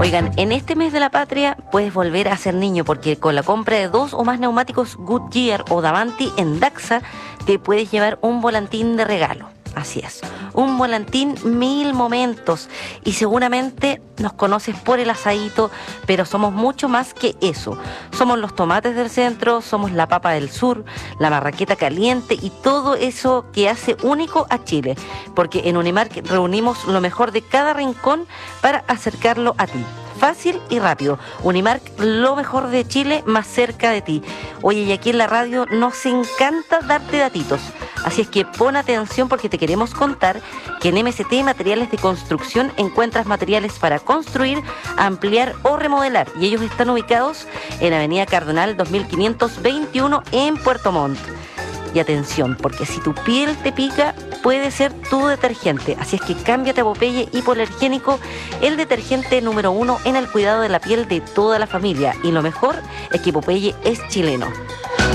Oigan, en este mes de la patria puedes volver a ser niño porque con la compra de 2 o más neumáticos Goodyear o Davanti en Daxa te puedes llevar un volantín de regalo. Así es, un volantín 1000 momentos y seguramente nos conoces por el asadito, pero somos mucho más que eso. Somos los tomates del centro, somos la papa del sur, la marraqueta caliente y todo eso que hace único a Chile, porque en Unimark reunimos lo mejor de cada rincón para acercarlo a ti. Fácil y rápido. Unimark, lo mejor de Chile, más cerca de ti. Oye, y aquí en la radio nos encanta darte datitos. Así es que pon atención porque te queremos contar que en MST Materiales de Construcción encuentras materiales para construir, ampliar o remodelar. Y ellos están ubicados en Avenida Cardenal 2521 en Puerto Montt. Y atención, porque si tu piel te pica, puede ser tu detergente. Así es que cámbiate a Popeye Hipoalergénico, el detergente número 1 en el cuidado de la piel de toda la familia. Y lo mejor es que Popeye es chileno.